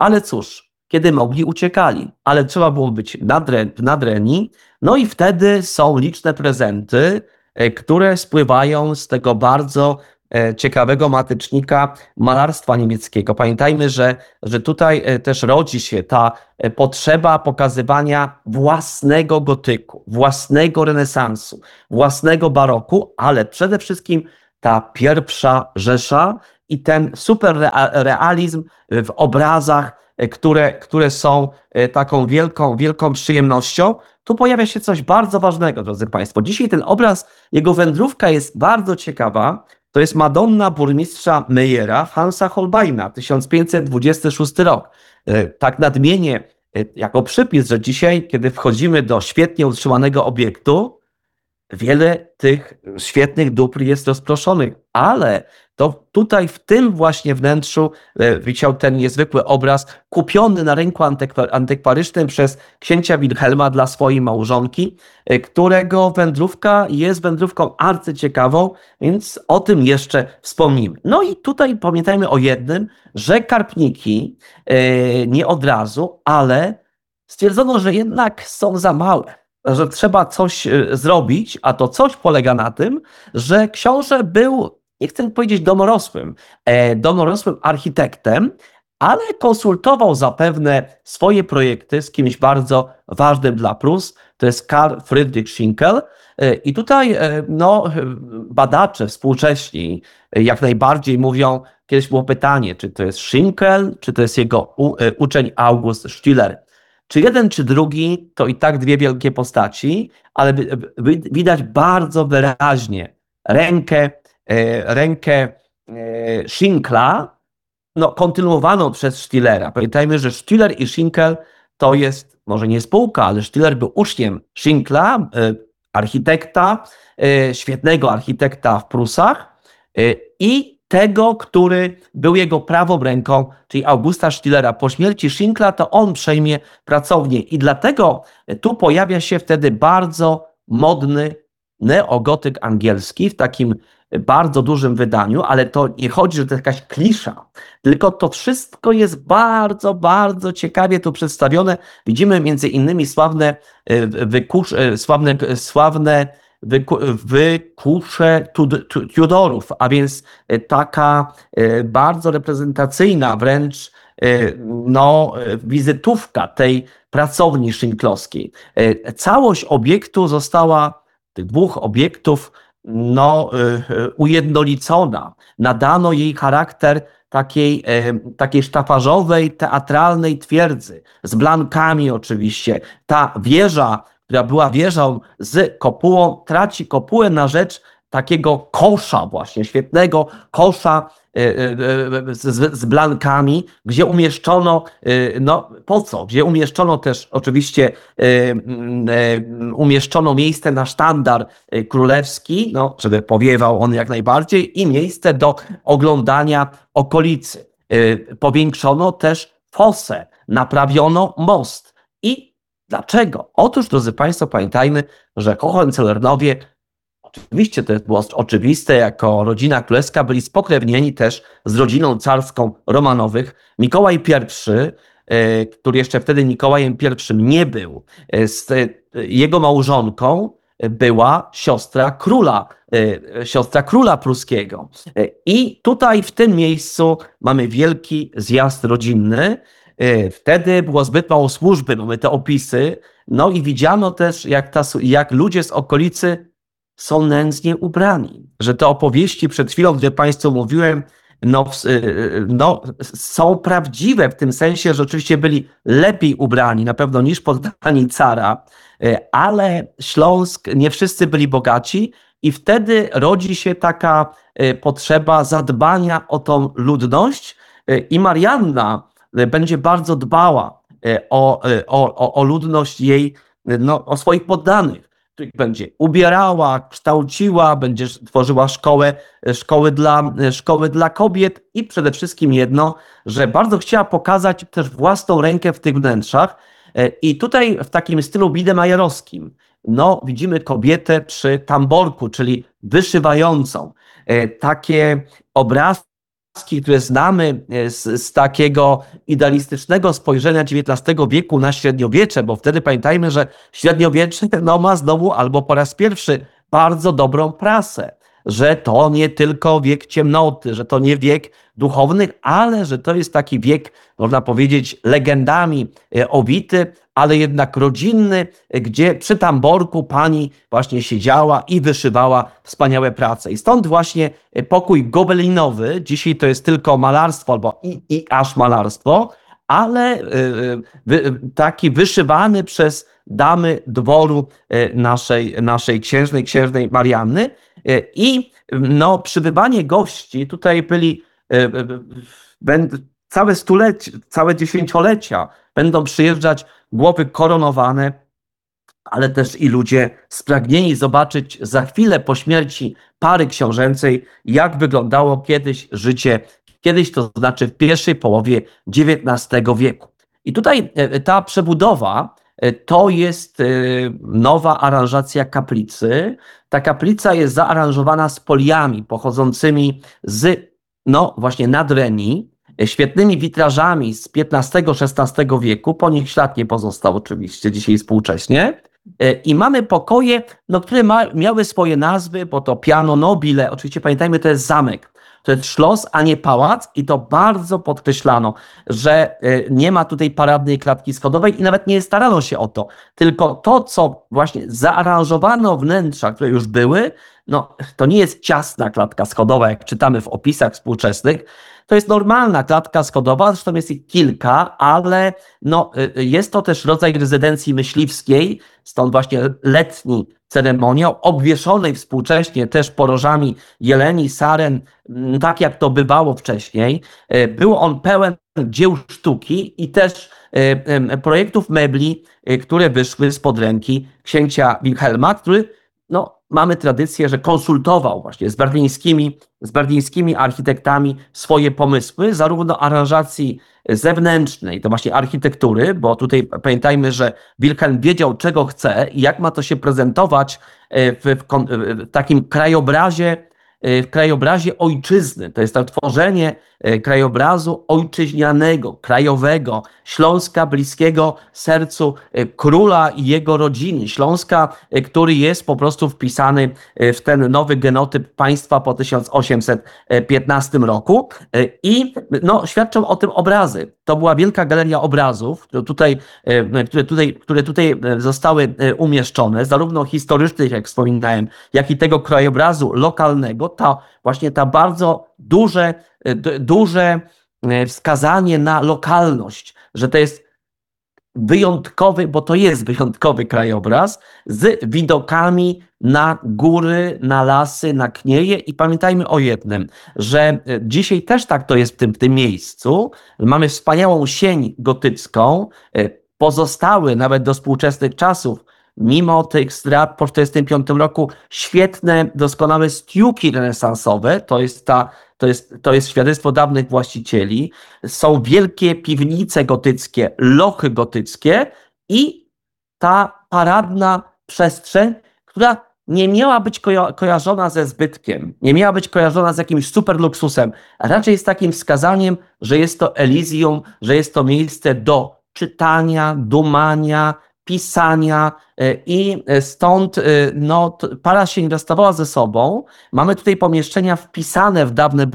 [SPEAKER 1] ale cóż, kiedy mogli, uciekali, ale trzeba było być nadreni, no i wtedy są liczne prezenty, które spływają z tego bardzo ciekawego matecznika malarstwa niemieckiego. Pamiętajmy, że tutaj też rodzi się ta potrzeba pokazywania własnego gotyku, własnego renesansu, własnego baroku, ale przede wszystkim ta pierwsza Rzesza i ten superrealizm w obrazach, które są taką wielką przyjemnością. Tu pojawia się coś bardzo ważnego, drodzy Państwo. Dzisiaj ten obraz, jego wędrówka jest bardzo ciekawa. To jest Madonna burmistrza Meyera Hansa Holbeina, 1526 rok. Tak nadmienię jako przypis, że dzisiaj, kiedy wchodzimy do świetnie utrzymanego obiektu, wiele tych świetnych dóbr jest rozproszonych, ale to tutaj w tym właśnie wnętrzu wisiał ten niezwykły obraz kupiony na rynku antykwarycznym przez księcia Wilhelma dla swojej małżonki, którego wędrówka jest wędrówką arcyciekawą, więc o tym jeszcze wspomnimy. No i tutaj pamiętajmy o jednym, że Karpniki nie od razu, ale stwierdzono, że jednak są za małe, że trzeba coś zrobić, a to coś polega na tym, że książę był, nie chcę powiedzieć domorosłym architektem, ale konsultował zapewne swoje projekty z kimś bardzo ważnym dla Prus, to jest Karl Friedrich Schinkel. I tutaj badacze współcześni jak najbardziej mówią, kiedyś było pytanie, czy to jest Schinkel, czy to jest jego uczeń August Stiller. Czy jeden, czy drugi, to i tak dwie wielkie postaci, ale widać bardzo wyraźnie rękę Schinkla, kontynuowaną przez Stillera. Pamiętajmy, że Stiller i Schinkel to jest, może nie spółka, ale Stiller był uczniem Schinkla, architekta, świetnego architekta w Prusach i tego, który był jego prawą ręką, czyli Augusta Stillera. Po śmierci Schinkla to on przejmie pracownię i dlatego tu pojawia się wtedy bardzo modny neogotyk angielski w takim bardzo dużym wydaniu, ale to nie chodzi, że to jest jakaś klisza, tylko to wszystko jest bardzo, bardzo ciekawie tu przedstawione. Widzimy między innymi sławne wykusze Tudorów, a więc taka bardzo reprezentacyjna wręcz wizytówka tej pracowni szynklowskiej. Całość obiektu została, tych dwóch obiektów, ujednolicona. Nadano jej charakter takiej sztafarzowej, teatralnej twierdzy, z blankami oczywiście. Ta wieża, która była wieżą z kopułą, traci kopułę na rzecz takiego kosza właśnie, świetnego kosza z blankami, gdzie umieszczono, po co? Gdzie umieszczono też oczywiście umieszczono miejsce na sztandar królewski, żeby powiewał on jak najbardziej i miejsce do oglądania okolicy. Powiększono też fosę, naprawiono most. I dlaczego? Otóż, drodzy Państwo, pamiętajmy, że Hohenzollernowie, oczywiście to było oczywiste, jako rodzina królewska byli spokrewnieni też z rodziną carską Romanowych. Mikołaj I, który jeszcze wtedy Mikołajem I nie był, z jego małżonką była siostra króla pruskiego. I tutaj w tym miejscu mamy wielki zjazd rodzinny. Wtedy było zbyt mało służby, mamy te opisy, i widziano też, jak ludzie z okolicy są nędznie ubrani. Że te opowieści przed chwilą, gdzie Państwu mówiłem, są prawdziwe w tym sensie, że oczywiście byli lepiej ubrani, na pewno niż poddani cara, ale Śląsk, nie wszyscy byli bogaci i wtedy rodzi się taka potrzeba zadbania o tą ludność i Marianna będzie bardzo dbała o ludność jej, o swoich poddanych. Będzie ubierała, kształciła, będzie tworzyła szkoły dla kobiet i przede wszystkim jedno, że bardzo chciała pokazać też własną rękę w tych wnętrzach i tutaj w takim stylu biedermajerowskim widzimy kobietę przy tamborku, czyli wyszywającą. Takie obrazki obrazki, które znamy z takiego idealistycznego spojrzenia XIX wieku na średniowiecze, bo wtedy pamiętajmy, że średniowiecze ma znowu albo po raz pierwszy bardzo dobrą prasę, że to nie tylko wiek ciemnoty, że to nie wiek duchownych, ale że to jest taki wiek, można powiedzieć, legendami owity, ale jednak rodzinny, gdzie przy tamborku pani właśnie siedziała i wyszywała wspaniałe prace. I stąd właśnie pokój gobelinowy, dzisiaj to jest tylko malarstwo albo i aż malarstwo, ale taki wyszywany przez damy dworu naszej księżnej Marianny. I no, przybywanie gości, tutaj byli całe stulecie, całe dziesięciolecia będą przyjeżdżać głowy koronowane, ale też i ludzie spragnieni zobaczyć za chwilę po śmierci pary książęcej, jak wyglądało kiedyś życie, kiedyś to znaczy w pierwszej połowie XIX wieku. I tutaj ta przebudowa to jest nowa aranżacja kaplicy. Ta kaplica jest zaaranżowana z poliami pochodzącymi z, no właśnie Nadrenii, świetnymi witrażami z XV-XVI wieku, po nich ślad nie pozostał oczywiście dzisiaj współcześnie. I mamy pokoje, no, które miały swoje nazwy, bo to piano nobile, oczywiście pamiętajmy, to jest zamek. To jest szlos, a nie pałac i to bardzo podkreślano, że nie ma tutaj paradnej klatki schodowej i nawet nie starano się o to. Tylko to, co właśnie zaaranżowano wnętrza, które już były, no to nie jest ciasna klatka schodowa, jak czytamy w opisach współczesnych. To jest normalna klatka schodowa, zresztą jest ich kilka, ale no, jest to też rodzaj rezydencji myśliwskiej, stąd właśnie letni ceremoniał, obwieszonej współcześnie też porożami jeleni, saren, tak jak to bywało wcześniej. Był on pełen dzieł sztuki i też projektów mebli, które wyszły spod ręki księcia Wilhelma, który, no, mamy tradycję, że konsultował właśnie z berlińskimi architektami swoje pomysły, zarówno aranżacji zewnętrznej, to właśnie architektury, bo tutaj pamiętajmy, że Wilhelm wiedział, czego chce i jak ma to się prezentować w takim krajobrazie ojczyzny. To jest to tworzenie krajobrazu ojczyźnianego, krajowego, Śląska bliskiego sercu króla i jego rodziny. Śląska, który jest po prostu wpisany w ten nowy genotyp państwa po 1815 roku. I no, świadczą o tym obrazy. To była wielka galeria obrazów, które tutaj zostały umieszczone, zarówno historycznych, jak wspominałem, jak i tego krajobrazu lokalnego. Właśnie ta bardzo duże wskazanie na lokalność, że to jest wyjątkowy, bo to jest wyjątkowy krajobraz z widokami na góry, na lasy, na knieje i pamiętajmy o jednym, że dzisiaj też tak to jest w tym miejscu. Mamy wspaniałą sień gotycką, pozostały nawet do współczesnych czasów, mimo tych strat po 1945 roku, świetne, doskonałe stiuki renesansowe, to jest świadectwo dawnych właścicieli. Są wielkie piwnice gotyckie, lochy gotyckie i ta paradna przestrzeń, która nie miała być kojarzona ze zbytkiem, nie miała być kojarzona z jakimś super luksusem, a raczej jest takim wskazaniem, że jest to Elysium, że jest to miejsce do czytania, dumania, pisania i stąd no, para się nie rozstawała ze sobą. Mamy tutaj pomieszczenia wpisane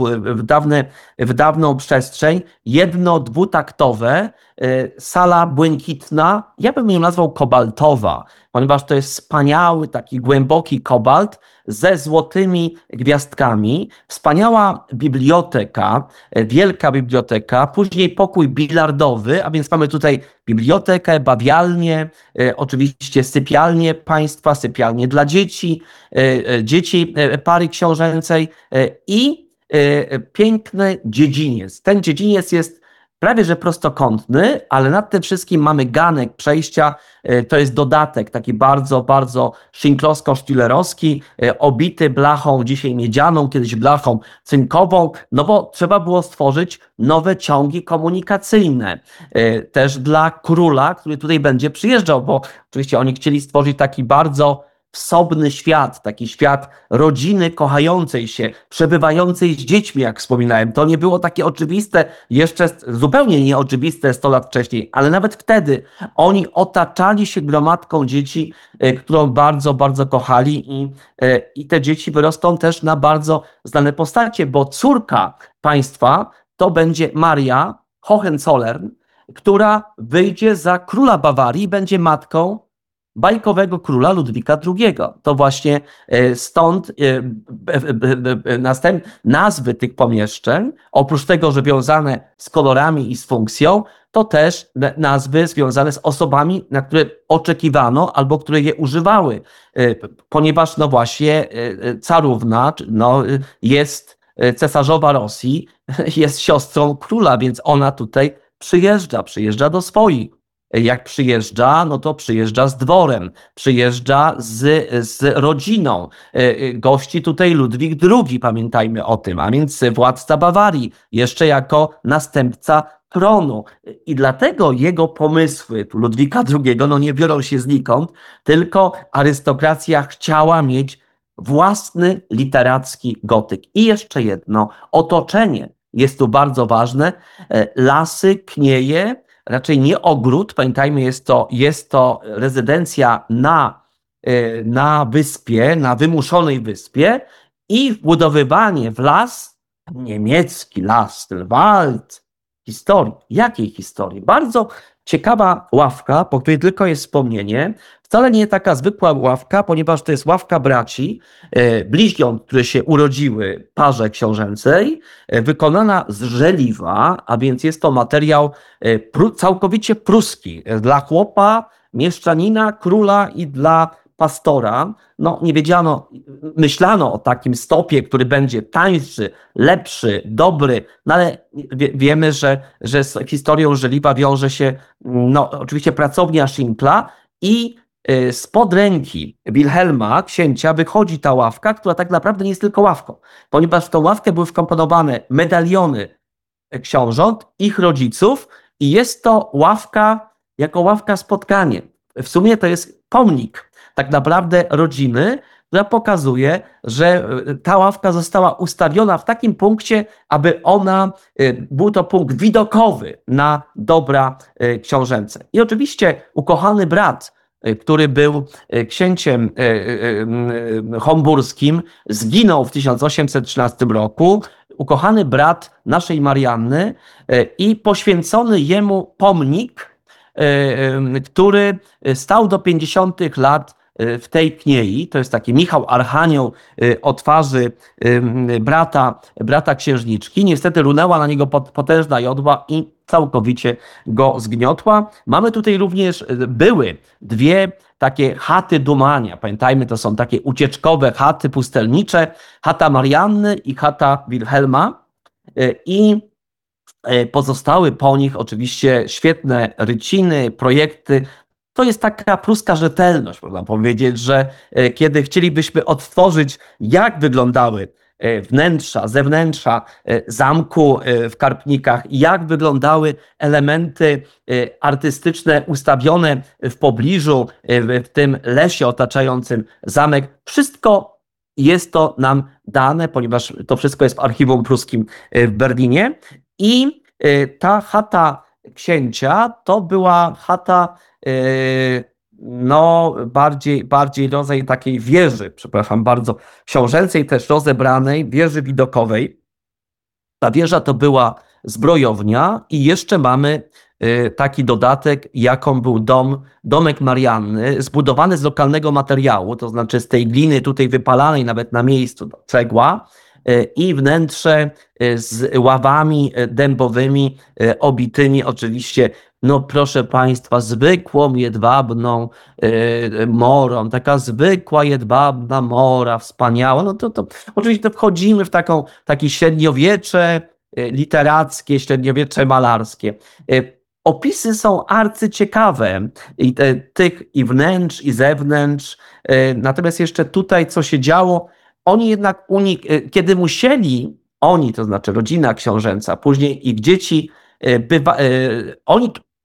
[SPEAKER 1] w dawną przestrzeń, dwutaktowe, sala błękitna, ja bym ją nazwał kobaltowa, ponieważ to jest wspaniały, taki głęboki kobalt ze złotymi gwiazdkami, wspaniała biblioteka, wielka biblioteka, później pokój bilardowy, a więc mamy tutaj bibliotekę, bawialnię, oczywiście sypialnie państwa, sypialnie dla dzieci, dzieci pary książęcej i piękny dziedziniec. Ten dziedziniec jest prawie że prostokątny, ale nad tym wszystkim mamy ganek przejścia. To jest dodatek taki bardzo, bardzo szynklosko-sztilerowski, obity blachą dzisiaj miedzianą, kiedyś blachą cynkową, no bo trzeba było stworzyć nowe ciągi komunikacyjne. Też dla króla, który tutaj będzie przyjeżdżał, bo oczywiście oni chcieli stworzyć taki bardzo wsobny świat, taki świat rodziny kochającej się, przebywającej z dziećmi, jak wspominałem. To nie było takie oczywiste, jeszcze zupełnie nieoczywiste 100 lat wcześniej, ale nawet wtedy oni otaczali się gromadką dzieci, którą bardzo, bardzo kochali i te dzieci wyrosną też na bardzo znane postacie, bo córka państwa to będzie Maria Hohenzollern, która wyjdzie za króla Bawarii i będzie matką bajkowego króla Ludwika II. To właśnie stąd nazwy tych pomieszczeń, oprócz tego, że wiązane z kolorami i z funkcją, to też nazwy związane z osobami, na które oczekiwano albo które je używały, ponieważ no właśnie carówna jest cesarzowa Rosji, jest siostrą króla, więc ona tutaj przyjeżdża do swoich. Jak przyjeżdża, no to przyjeżdża z dworem, przyjeżdża z rodziną. Gości tutaj Ludwik II, pamiętajmy o tym, a więc władca Bawarii, jeszcze jako następca tronu. I dlatego jego pomysły Ludwika II nie biorą się znikąd, tylko arystokracja chciała mieć własny literacki gotyk. I jeszcze jedno, otoczenie jest tu bardzo ważne. Lasy, knieje, raczej nie ogród, pamiętajmy, jest to rezydencja na wyspie, na wymuszonej wyspie i wbudowywanie w las, niemiecki las, ten Wald, historii. Jakiej historii? Bardzo ciekawa ławka, po której tylko jest wspomnienie. Wcale nie taka zwykła ławka, ponieważ to jest ławka braci, bliźniąt, które się urodziły parze książęcej, wykonana z żeliwa, a więc jest to materiał całkowicie pruski dla chłopa, mieszczanina, króla i dla pastora. No nie wiedziano, myślano o takim stopie, który będzie tańszy, lepszy, dobry, no ale wiemy, że z historią żeliwa wiąże się oczywiście pracownia Schinkla i spod ręki Wilhelma, księcia, wychodzi ta ławka, która tak naprawdę nie jest tylko ławką, ponieważ w tą ławkę były wkomponowane medaliony książąt, ich rodziców i jest to ławka jako ławka spotkanie. W sumie to jest pomnik tak naprawdę rodziny, która pokazuje, że ta ławka została ustawiona w takim punkcie, aby był to punkt widokowy na dobra książęce. I oczywiście ukochany brat, który był księciem homburskim, zginął w 1813 roku. Ukochany brat naszej Marianny i poświęcony jemu pomnik, który stał do 50 lat w tej kniei. To jest taki Michał Archanioł o twarzy brata księżniczki. Niestety runęła na niego potężna jodła i całkowicie go zgniotła. Mamy tutaj również, były dwie takie chaty dumania. Pamiętajmy, to są takie ucieczkowe chaty pustelnicze. Chata Marianny i chata Wilhelma. I pozostały po nich oczywiście świetne ryciny, projekty. To jest taka pruska rzetelność, można powiedzieć, że kiedy chcielibyśmy odtworzyć, jak wyglądały wnętrza, zewnętrza zamku w Karpnikach, jak wyglądały elementy artystyczne ustawione w pobliżu, w tym lesie otaczającym zamek, wszystko jest to nam dane, ponieważ to wszystko jest w archiwum pruskim w Berlinie. I ta chata księcia to była chata bardziej rodzaj takiej wieży, przepraszam bardzo, książęcej, też rozebranej, wieży widokowej. Ta wieża to była zbrojownia i jeszcze mamy taki dodatek, jaką był domek Marianny, zbudowany z lokalnego materiału, to znaczy z tej gliny tutaj wypalanej nawet na miejscu, cegła, i wnętrze z ławami dębowymi obitymi oczywiście, proszę Państwa, zwykłą jedwabną morą, taka zwykła jedwabna mora, wspaniała. To oczywiście wchodzimy w takie średniowiecze literackie, średniowiecze malarskie. Opisy są arcyciekawe tych i wnętrz, i zewnętrz. Natomiast jeszcze tutaj, co się działo, oni jednak kiedy musieli, to znaczy rodzina książęca, później ich dzieci, oni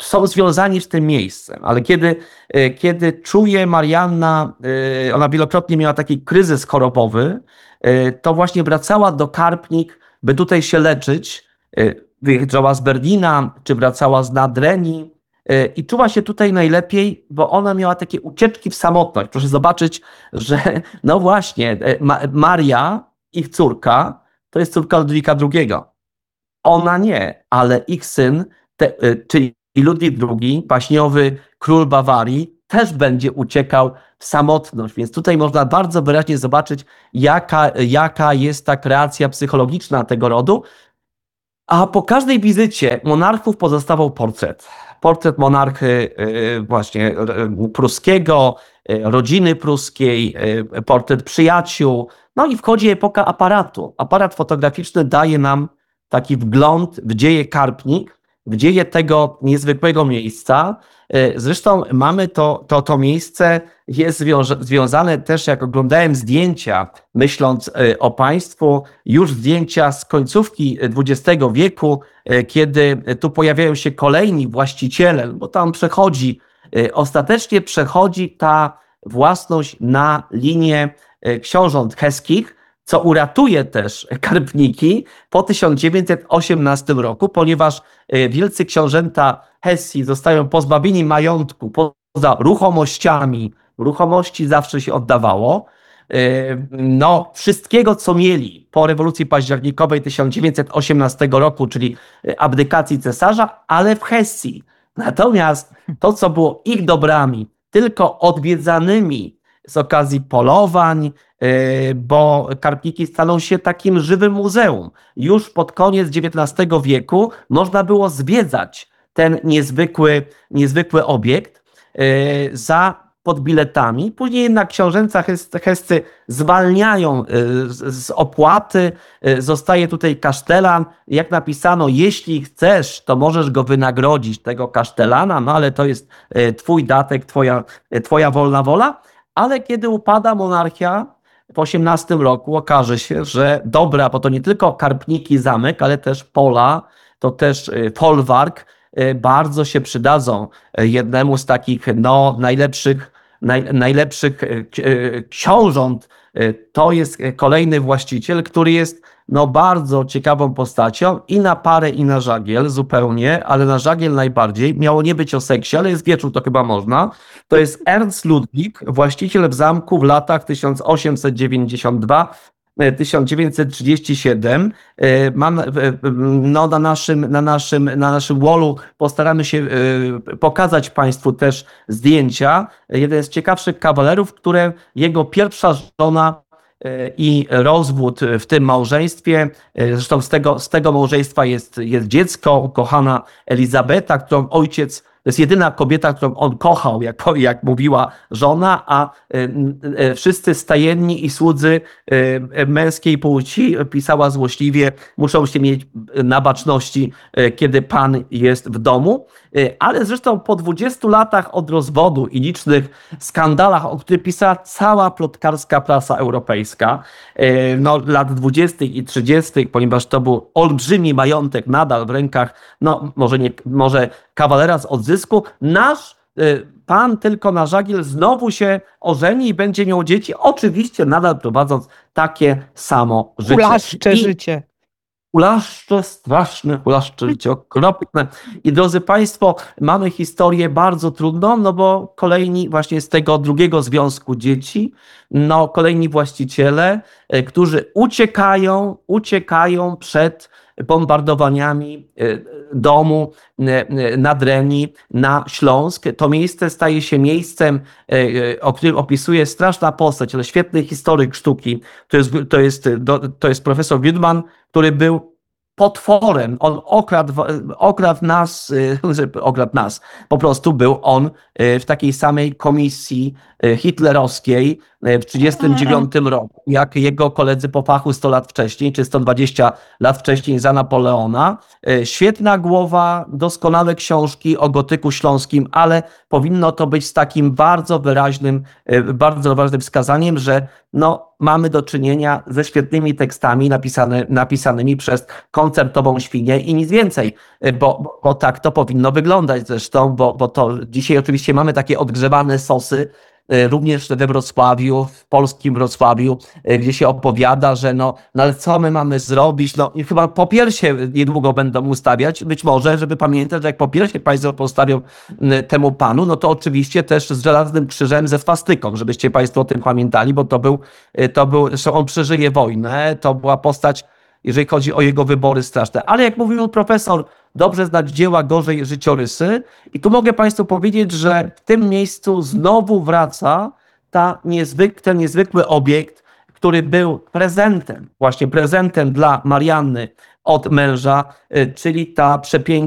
[SPEAKER 1] są związani z tym miejscem, ale kiedy czuje Marianna, ona wielokrotnie miała taki kryzys chorobowy, to właśnie wracała do Karpnik, by tutaj się leczyć. Wyjeżdżała z Berlina, czy wracała z Nadrenii i czuła się tutaj najlepiej, bo ona miała takie ucieczki w samotność. Proszę zobaczyć, że no właśnie, Maria, ich córka, to jest córka Ludwika II. Ona nie, ale ich syn, czyli Ludwik II, baśniowy król Bawarii, też będzie uciekał w samotność. Więc tutaj można bardzo wyraźnie zobaczyć, jaka jest ta kreacja psychologiczna tego rodu. A po każdej wizycie monarchów pozostawał portret. Portret monarchy właśnie pruskiego, rodziny pruskiej, portret przyjaciół. No i wchodzi epoka aparatu. Aparat fotograficzny daje nam taki wgląd w dzieje Karpnik, w dzieje tego niezwykłego miejsca. Zresztą mamy to miejsce, jest związane też, jak oglądałem zdjęcia, myśląc o państwu, już zdjęcia z końcówki XX wieku, kiedy tu pojawiają się kolejni właściciele, bo tam ostatecznie przechodzi ta własność na linię książąt heskich, co uratuje też Karpniki po 1918 roku, ponieważ wielcy książęta Hesji zostają pozbawieni majątku poza ruchomościami. Ruchomości zawsze się oddawało. No, wszystkiego, co mieli po rewolucji październikowej 1918 roku, czyli abdykacji cesarza, ale w Hesji. Natomiast to, co było ich dobrami, tylko odwiedzanymi z okazji polowań, bo Karpniki staną się takim żywym muzeum. Już pod koniec XIX wieku można było zwiedzać ten niezwykły obiekt pod biletami. Później jednak książęta hescy zwalniają z opłaty. Zostaje tutaj kasztelan. Jak napisano, jeśli chcesz, to możesz go wynagrodzić, tego kasztelana, no ale to jest twój datek, twoja wolna wola. Ale kiedy upada monarchia w 18 roku, okaże się, że dobra, bo to nie tylko Karpniki zamek, ale też pola, to też folwark bardzo się przydadzą jednemu z takich najlepszych książąt. To jest kolejny właściciel, który jest bardzo ciekawą postacią i na parę, i na żagiel zupełnie, ale na żagiel najbardziej. Miało nie być o seksie, ale jest wieczór, to chyba można. To jest Ernst Ludwik, właściciel w zamku w latach 1892-1937. Na naszym wallu postaramy się pokazać Państwu też zdjęcia. Jeden z ciekawszych kawalerów, które jego pierwsza żona i rozwód w tym małżeństwie. Zresztą z tego małżeństwa jest dziecko, ukochana Elizabeta, którą ojciec, to jest jedyna kobieta, którą on kochał, jak mówiła żona, a wszyscy stajenni i słudzy męskiej płci, pisała złośliwie, muszą się mieć na baczności, kiedy pan jest w domu. Ale zresztą po 20 latach od rozwodu i licznych skandalach, o których pisała cała plotkarska prasa europejska, lat 20. i 30., ponieważ to był olbrzymi majątek nadal w rękach, może kawalera z odzysku, nasz pan tylko na żagiel znowu się ożeni i będzie miał dzieci, oczywiście nadal prowadząc takie samo życie.
[SPEAKER 2] Hulaszcze życie.
[SPEAKER 1] Hulaszcze życie, okropne. I drodzy Państwo, mamy historię bardzo trudną, bo kolejni właśnie z tego drugiego związku dzieci, kolejni właściciele, którzy uciekają przed bombardowaniami domu Nadrenii na Śląsk. To miejsce staje się miejscem, o którym opisuje straszna postać, ale świetny historyk sztuki. To jest profesor Wiedman, który był potworem. On okradł nas. Po prostu był on w takiej samej komisji hitlerowskiej w 1939 roku, jak jego koledzy po fachu 100 lat wcześniej, czy 120 lat wcześniej za Napoleona. Świetna głowa, doskonałe książki o gotyku śląskim, ale powinno to być z takim bardzo wyraźnym wskazaniem, że no, mamy do czynienia ze świetnymi tekstami napisanymi przez koncertową świnię i nic więcej, bo tak to powinno wyglądać zresztą, bo to dzisiaj oczywiście mamy takie odgrzewane sosy, również we Wrocławiu, w polskim Wrocławiu, gdzie się opowiada, że no ale co my mamy zrobić? No i chyba po piersie niedługo będą ustawiać, być może, żeby pamiętać, że jak po piersie państwo postawią temu panu, no to oczywiście też z żelaznym krzyżem, ze swastyką, żebyście państwo o tym pamiętali, bo zresztą on przeżyje wojnę, to była postać, jeżeli chodzi o jego wybory, straszne. Ale jak mówił profesor, dobrze znać dzieła, gorzej życiorysy. I tu mogę państwu powiedzieć, że w tym miejscu znowu wraca ten niezwykły obiekt, który był prezentem, właśnie prezentem dla Marianny od męża, czyli ta przepiękna